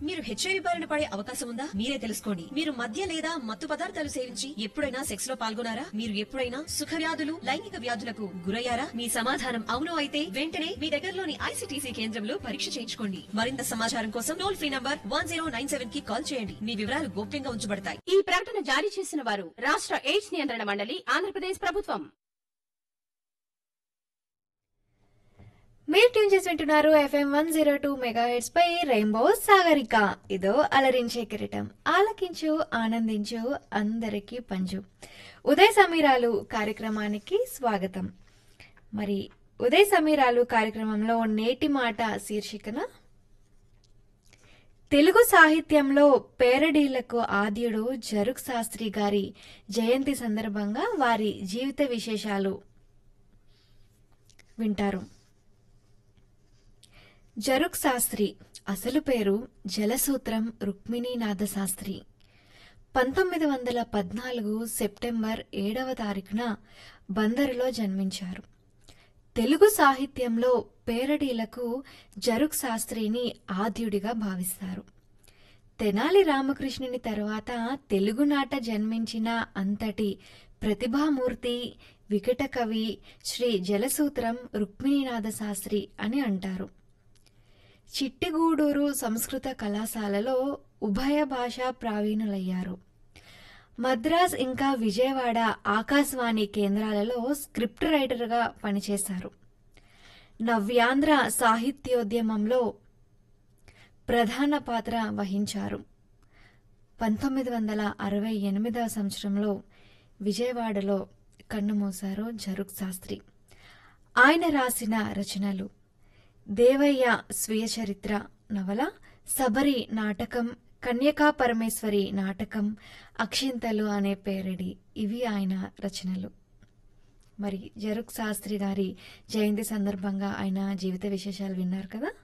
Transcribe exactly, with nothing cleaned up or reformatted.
మీరు హెచ్ఐవి బారిన పడే అవకాశం ఉందా? మీరే తెలుసుకోండి. మీరు మద్య లేదా మత్తు పదార్థాలు సేవించి ఎప్పుడైనా సెక్స్ లో పాల్గొనారా? మీరు ఎప్పుడైనా సుఖ వ్యాధులు, లైంగిక వ్యాధులకు గురయ్యారా? మీ సమాధానం అవును అయితే వెంటనే మీ దగ్గరలోని ఐసీటీసీ కేంద్రంలో పరీక్ష చేయించుకోండి. మరింత సమాచారం కోసం toll free number one zero nine seven కి కాల్ చేయండి. మీ వివరాలు గోప్యంగా ఉంచబడతాయి. ఈ ప్రకటన జారీ చేసిన వారు రాష్ట్ర ఎయిడ్స్ నియంత్రణ మండలి, ఆంధ్రప్రదేశ్ ప్రభుత్వం. మీరు ట్యూన్ చేసి వింటున్నారు FM one zero two mega heads పై రెయిన్బో సాగరిక. ఇదో అలరించే కిరీటం, ఆలకించు ఆనందించు అందరికీ పంచు. ఉదయ సమీరాలు కార్యక్రమానికి స్వాగతం. మరి ఉదయ సమీరాలు కార్యక్రమంలో నేటి మాట శీర్షికన తెలుగు సాహిత్యంలో పేరడీలకు ఆద్యుడు జరుక్ శాస్త్రి గారి జయంతి సందర్భంగా వారి జీవిత విశేషాలు వింటారు. జరుక్ శాస్త్రి అసలు పేరు జలసూత్రం రుక్మిణీనాథ శాస్త్రి. పంతొమ్మిది వందల పద్నాలుగు సెప్టెంబర్ ఏడవ తారీఖున బందరులో జన్మించారు. తెలుగు సాహిత్యంలో పేరడీలకు జరుక్ శాస్త్రిని ఆద్యుడిగా భావిస్తారు. తెనాలి రామకృష్ణుని తరువాత తెలుగునాట జన్మించిన అంతటి ప్రతిభామూర్తి, వికట కవి శ్రీ జలసూత్రం రుక్మిణీనాథ శాస్త్రి అని అంటారు. చిట్టిగూడూరు సంస్కృత కళాశాలలో ఉభయ భాషా ప్రావీణులయ్యారు. మద్రాస్ ఇంకా విజయవాడ ఆకాశవాణి కేంద్రాలలో స్క్రిప్ట్ రైటర్గా పనిచేశారు. నవ్యాంధ్ర సాహిత్యోద్యమంలో ప్రధాన పాత్ర వహించారు. పంతొమ్మిది వందల అరవై ఎనిమిదవ సంవత్సరంలో విజయవాడలో కన్నుమూశారు జరుక్ శాస్త్రి. ఆయన రాసిన రచనలు దేవయ్య స్వీయ చరిత్ర నవల, శబరి నాటకం, కన్యకా పరమేశ్వరి నాటకం, అక్షింతలు అనే పేరడి, ఇవి ఆయన రచనలు. మరి జరుక్ శాస్త్రి గారి జయంతి సందర్భంగా ఆయన జీవిత విశేషాలు విన్నారు కదా.